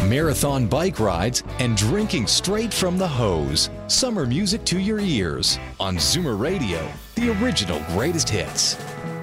marathon bike rides, and drinking straight from the hose. Summer music to your ears on Zoomer Radio, the original greatest hits.